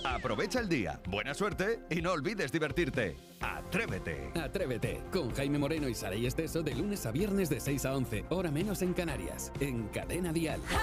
Aprovecha el día, buena suerte y no olvides divertirte. ¡Atrévete! Atrévete, con Jaime Moreno y Saray Esteso de lunes a viernes de 6 a 11, hora menos en Canarias, en Cadena Dial.